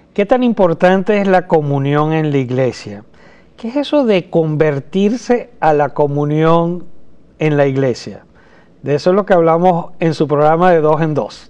¿Qué tan importante es la comunión en la iglesia? ¿Qué es eso de convertirse a la comunión en la iglesia? De eso es lo que hablamos en su programa de Dos en Dos.